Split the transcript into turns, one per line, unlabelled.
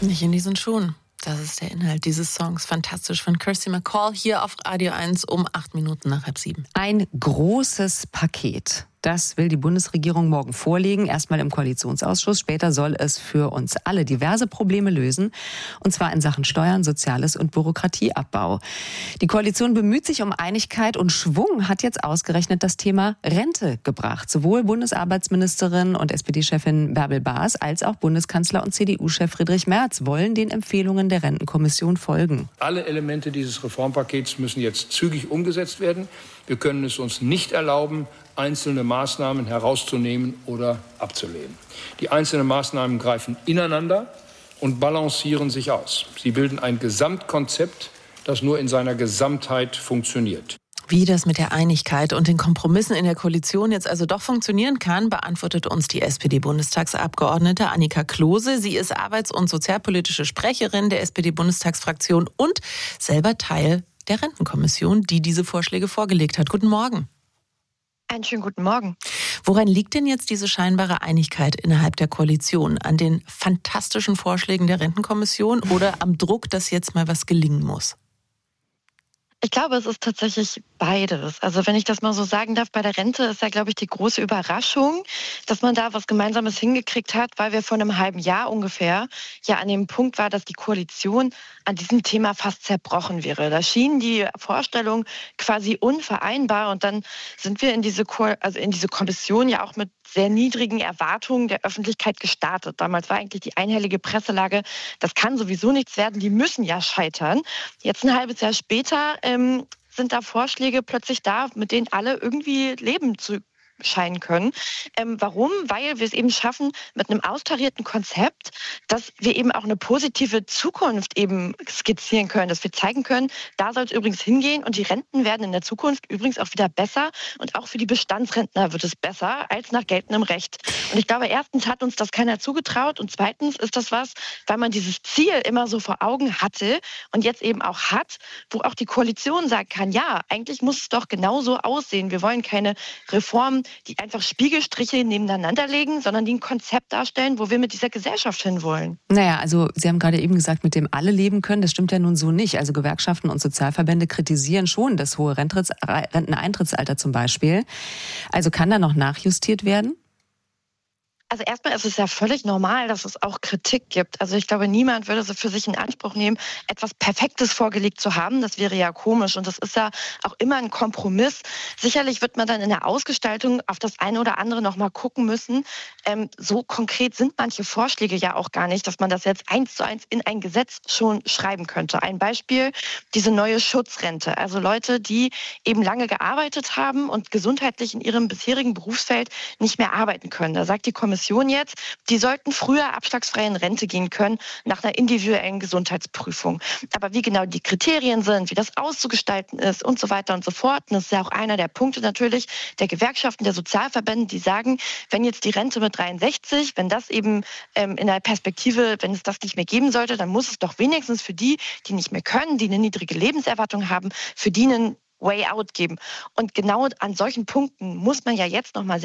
Nicht in diesen Schuhen. Das ist der Inhalt dieses Songs. Fantastisch von Kirsty MacColl hier auf Radio 1 um 7:08.
Ein großes Paket. Das will die Bundesregierung morgen vorlegen, erstmal im Koalitionsausschuss. Später soll es für uns alle diverse Probleme lösen, und zwar in Sachen Steuern, Soziales und Bürokratieabbau. Die Koalition bemüht sich um Einigkeit, und Schwung hat jetzt ausgerechnet das Thema Rente gebracht. Sowohl Bundesarbeitsministerin und SPD-Chefin Bärbel Baas als auch Bundeskanzler und CDU-Chef Friedrich Merz wollen den Empfehlungen der Rentenkommission folgen.
Alle Elemente dieses Reformpakets müssen jetzt zügig umgesetzt werden. Wir können es uns nicht erlauben, einzelne Maßnahmen herauszunehmen oder abzulehnen. Die einzelnen Maßnahmen greifen ineinander und balancieren sich aus. Sie bilden ein Gesamtkonzept, das nur in seiner Gesamtheit funktioniert.
Wie das mit der Einigkeit und den Kompromissen in der Koalition jetzt also doch funktionieren kann, beantwortet uns die SPD-Bundestagsabgeordnete Annika Klose. Sie ist arbeits- und sozialpolitische Sprecherin der SPD-Bundestagsfraktion und selber Teil der Rentenkommission, die diese Vorschläge vorgelegt hat. Guten Morgen.
Einen schönen guten Morgen.
Woran liegt denn jetzt diese scheinbare Einigkeit innerhalb der Koalition? An den fantastischen Vorschlägen der Rentenkommission oder am Druck, dass jetzt mal was gelingen muss?
Ich glaube, es ist tatsächlich beides. Also wenn ich das mal so sagen darf, bei der Rente ist ja, glaube ich, die große Überraschung, dass man da was Gemeinsames hingekriegt hat, weil wir vor einem halben Jahr ungefähr ja an dem Punkt war, dass die Koalition an diesem Thema fast zerbrochen wäre. Da schien die Vorstellung quasi unvereinbar, und dann sind wir in diese Kommission ja auch mit sehr niedrigen Erwartungen der Öffentlichkeit gestartet. Damals war eigentlich die einhellige Presselage, das kann sowieso nichts werden, die müssen ja scheitern. Jetzt ein halbes Jahr später sind da Vorschläge plötzlich da, mit denen alle irgendwie leben zu scheinen können. Warum? Weil wir es eben schaffen, mit einem austarierten Konzept, dass wir eben auch eine positive Zukunft eben skizzieren können, dass wir zeigen können, da soll es übrigens hingehen, und die Renten werden in der Zukunft übrigens auch wieder besser, und auch für die Bestandsrentner wird es besser als nach geltendem Recht. Und ich glaube, erstens hat uns das keiner zugetraut, und zweitens ist das was, weil man dieses Ziel immer so vor Augen hatte und jetzt eben auch hat, wo auch die Koalition sagen kann, ja, eigentlich muss es doch genauso aussehen. Wir wollen keine Reformen, die einfach Spiegelstriche nebeneinander legen, sondern die ein Konzept darstellen, wo wir mit dieser Gesellschaft hinwollen.
Naja, also Sie haben gerade eben gesagt, mit dem alle leben können. Das stimmt ja nun so nicht. Also Gewerkschaften und Sozialverbände kritisieren schon das hohe Renteneintrittsalter zum Beispiel. Also kann da noch nachjustiert werden?
Also erstmal ist es ja völlig normal, dass es auch Kritik gibt. Also ich glaube, niemand würde so für sich in Anspruch nehmen, etwas Perfektes vorgelegt zu haben. Das wäre ja komisch, und das ist ja auch immer ein Kompromiss. Sicherlich wird man dann in der Ausgestaltung auf das eine oder andere noch mal gucken müssen. So konkret sind manche Vorschläge ja auch gar nicht, dass man das jetzt 1:1 in ein Gesetz schon schreiben könnte. Ein Beispiel, diese neue Schutzrente. Also Leute, die eben lange gearbeitet haben und gesundheitlich in ihrem bisherigen Berufsfeld nicht mehr arbeiten können. Da sagt die Kommission jetzt, die sollten früher abschlagsfrei in Rente gehen können nach einer individuellen Gesundheitsprüfung. Aber wie genau die Kriterien sind, wie das auszugestalten ist und so weiter und so fort, und das ist ja auch einer der Punkte natürlich der Gewerkschaften, der Sozialverbände, die sagen, wenn jetzt die Rente mit 63, wenn das eben in der Perspektive, wenn es das nicht mehr geben sollte, dann muss es doch wenigstens für die, die nicht mehr können, die eine niedrige Lebenserwartung haben, für die einen Way out geben. Und genau an solchen Punkten muss man ja jetzt noch mal